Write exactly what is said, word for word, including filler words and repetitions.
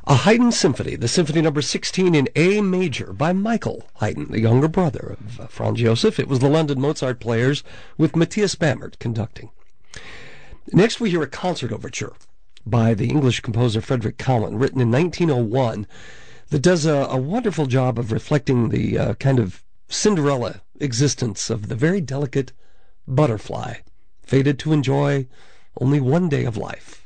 A Haydn Symphony, the Symphony Number sixteen in A major by Michael Haydn, the younger brother of uh, Franz Joseph. It was the London Mozart Players with Matthias Bamert conducting. Next we hear a concert overture by the English composer Frederick Cowan, written in nineteen oh one, that does a, a wonderful job of reflecting the uh, kind of Cinderella existence of the very delicate butterfly, fated to enjoy only one day of life.